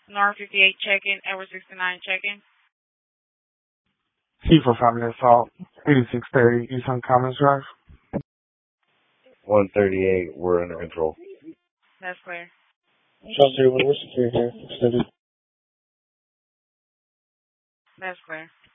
North 58 check-in, Edward 69 check-in. C for 5-minute assault, 8630 Eastern Commons Drive. 138, we're under control. That's clear. Chelsea, we're secure here. Extended. That's clear.